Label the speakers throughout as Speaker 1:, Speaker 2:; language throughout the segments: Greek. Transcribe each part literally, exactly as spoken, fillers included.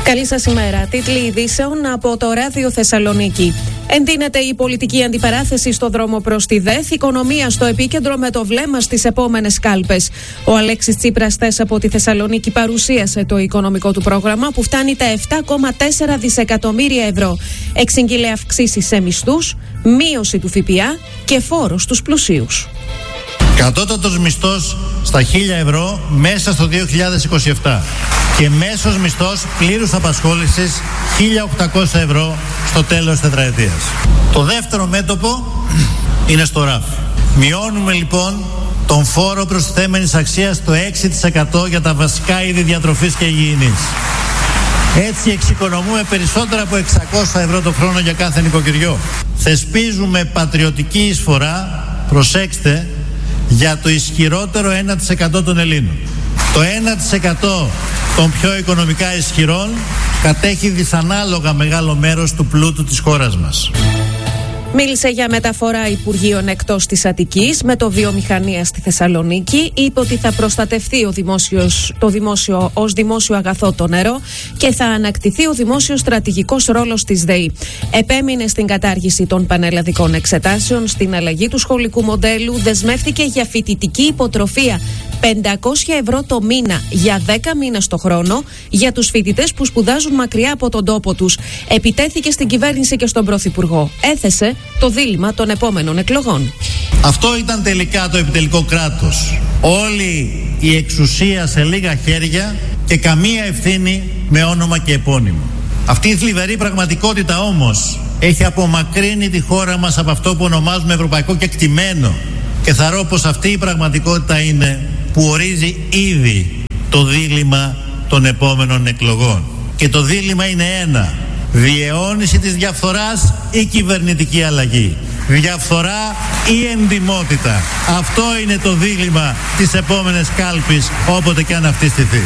Speaker 1: Καλή σας ημέρα. Τίτλοι ειδήσεων από το Ράδιο Θεσσαλονίκη. Εντείνεται η πολιτική αντιπαράθεση στο δρόμο προς τη ΔΕΘ, οικονομία στο επίκεντρο με το βλέμμα στις επόμενες κάλπες. Ο Αλέξης Τσίπρας, χθες από τη Θεσσαλονίκη, παρουσίασε το οικονομικό του πρόγραμμα που φτάνει τα επτά κόμμα τέσσερα δισεκατομμύρια ευρώ. Εξήγηλε αυξήσεις σε μισθούς, μείωση του ΦΠΑ και φόρο στους πλουσίους.
Speaker 2: Κατώτατος μισθός στα χίλια ευρώ μέσα στο δύο χιλιάδες είκοσι επτά και μέσος μισθός πλήρους απασχόλησης χίλια οκτακόσια ευρώ στο τέλος της τετραετίας. Το δεύτερο μέτωπο είναι στο ράφι. Μειώνουμε λοιπόν τον φόρο προστιθέμενης αξίας στο έξι τοις εκατό για τα βασικά είδη διατροφής και υγιεινής. Έτσι εξοικονομούμε περισσότερα από εξακόσια ευρώ το χρόνο για κάθε νοικοκυριό. Θεσπίζουμε πατριωτική εισφορά, προσέξτε, για το ισχυρότερο ένα τοις εκατό των Ελλήνων. Το ένα τοις εκατό των πιο οικονομικά ισχυρών κατέχει δυσανάλογα μεγάλο μέρος του πλούτου της χώρας μας.
Speaker 1: Μίλησε για μεταφορά Υπουργείων εκτός της Αττικής με το βιομηχανία στη Θεσσαλονίκη. Είπε ότι θα προστατευτεί ο δημόσιος, το δημόσιο ως δημόσιο αγαθό το νερό και θα ανακτηθεί ο δημόσιος στρατηγικός ρόλος της ΔΕΗ. Επέμεινε στην κατάργηση των πανελλαδικών εξετάσεων, στην αλλαγή του σχολικού μοντέλου, δεσμεύτηκε για φοιτητική υποτροφία πεντακόσια ευρώ το μήνα για δέκα μήνες το χρόνο για τους φοιτητές που σπουδάζουν μακριά από τον τόπο τους. Επιτέθηκε στην κυβέρνηση και στον Πρωθυπουργό. Έθεσε το δίλημμα των επόμενων εκλογών.
Speaker 2: Αυτό ήταν τελικά το επιτελικό κράτος. Όλη η εξουσία σε λίγα χέρια και καμία ευθύνη με όνομα και επώνυμο. Αυτή η θλιβερή πραγματικότητα όμως έχει απομακρύνει τη χώρα μας από αυτό που ονομάζουμε ευρωπαϊκό κεκτημένο. Και θαρώ πως αυτή η πραγματικότητα είναι που ορίζει ήδη το δίλημμα των επόμενων εκλογών. Και το δίλημμα είναι ένα: διαιώνιση της διαφθοράς ή κυβερνητική αλλαγή. Διαφθορά ή εντιμότητα. Αυτό είναι το δίλημμα της επόμενης κάλπης, όποτε και αν αυτή στηθεί.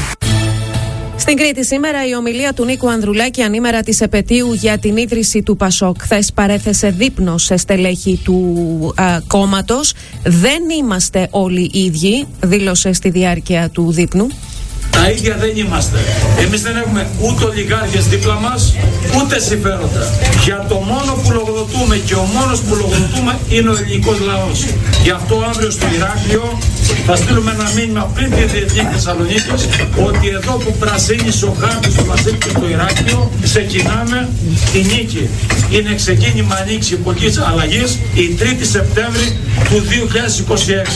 Speaker 1: Στην Κρήτη σήμερα η ομιλία του Νίκου Ανδρουλάκη ανήμερα της επετείου για την ίδρυση του Πασόκ. Χθες παρέθεσε δείπνο σε στελέχη του α, κόμματος. Δεν είμαστε όλοι ίδιοι, δήλωσε στη διάρκεια του δείπνου.
Speaker 3: Τα ίδια δεν είμαστε. Εμείς δεν έχουμε ούτε ολιγάρχες δίπλα μας, ούτε συμφέροντα. Για το μόνο που λογοδοτούμε και ο μόνος που λογοδοτούμε είναι ο ελληνικός λαός. Γι' αυτό αύριο στο Ηράκλειο θα στείλουμε ένα μήνυμα πριν τη Διεθνή Θεσσαλονίκης ότι εδώ που πρασίνησε ο χάρτης του Βασίλη και στο Ηράκλειο ξεκινάμε τη νίκη. Είναι ξεκίνημα ανοίξη εποχής αλλαγής η τρίτη Σεπτέμβρη του δύο χιλιάδες είκοσι έξι.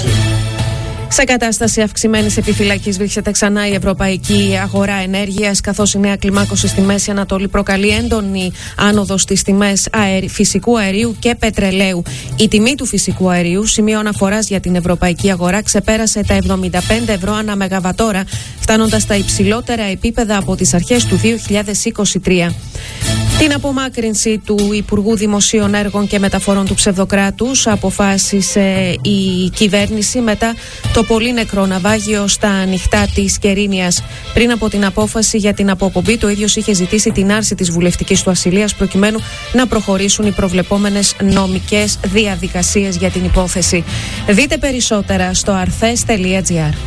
Speaker 1: Σε κατάσταση αυξημένης επιφυλακής βρίσκεται ξανά η ευρωπαϊκή αγορά ενέργειας, καθώς η νέα κλιμάκωση στη Μέση Ανατολή προκαλεί έντονη άνοδο στις τιμές αερι, φυσικού αερίου και πετρελαίου. Η τιμή του φυσικού αερίου, σημείο αναφοράς για την ευρωπαϊκή αγορά, ξεπέρασε τα εβδομήντα πέντε ευρώ ανά μεγαβατόρα, φτάνοντας στα υψηλότερα επίπεδα από τις αρχές του δύο χιλιάδες είκοσι τρία. Την απομάκρυνση του Υπουργού Δημοσίων Έργων και Μεταφορών του ψευδοκράτους αποφάσισε η κυβέρνηση μετά το πολύ νεκρό ναυάγιο στα ανοιχτά της Κερίνιας. Πριν από την απόφαση για την αποπομπή, το ίδιος είχε ζητήσει την άρση της βουλευτικής του ασυλίας προκειμένου να προχωρήσουν οι προβλεπόμενες νομικές διαδικασίες για την υπόθεση. Δείτε περισσότερα στο αρθές τελεία τζι άρ.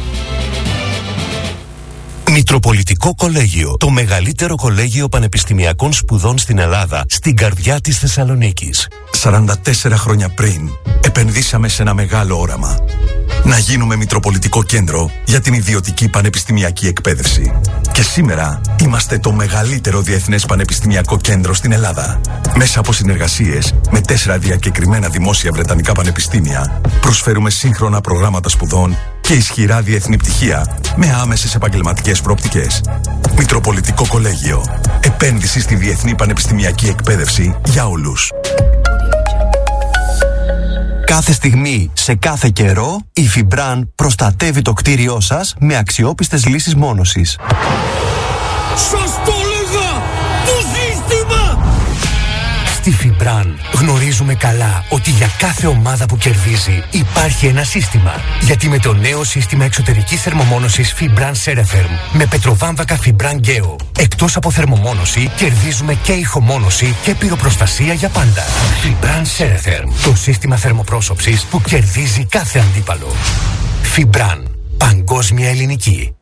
Speaker 4: Μητροπολιτικό Κολέγιο, το μεγαλύτερο κολέγιο πανεπιστημιακών σπουδών στην Ελλάδα, στην καρδιά της Θεσσαλονίκης.
Speaker 5: σαράντα τέσσερα χρόνια πριν, επενδύσαμε σε ένα μεγάλο όραμα. Να γίνουμε Μητροπολιτικό Κέντρο για την ιδιωτική πανεπιστημιακή εκπαίδευση. Και σήμερα είμαστε το μεγαλύτερο διεθνές πανεπιστημιακό κέντρο στην Ελλάδα. Μέσα από συνεργασίες με τέσσερα διακεκριμένα δημόσια βρετανικά πανεπιστήμια, προσφέρουμε σύγχρονα προγράμματα σπουδών και ισχυρά διεθνή πτυχία με άμεσες επαγγελματικές προοπτικές. Μητροπολιτικό Κολέγιο. Επένδυση στη διεθνή πανεπιστημιακή εκπαίδευση για όλους.
Speaker 6: Κάθε στιγμή, σε κάθε καιρό, η Φιμπραν προστατεύει το κτίριό σας με αξιόπιστες λύσεις μόνωσης.
Speaker 7: Σας το λέγα! Το σύστημα!
Speaker 6: Στη Φιμπραν γνωρίζουμε καλά ότι για κάθε ομάδα που κερδίζει υπάρχει ένα σύστημα. Γιατί με το νέο σύστημα εξωτερικής θερμομόνωσης Fibran Ceretherm με πετροβάμβακα Fibran Geo, εκτός από θερμομόνωση, κερδίζουμε και ηχομόνωση και πυροπροστασία για πάντα. Fibran Ceretherm, το σύστημα θερμοπρόσωψης που κερδίζει κάθε αντίπαλο. Fibran, παγκόσμια ελληνική.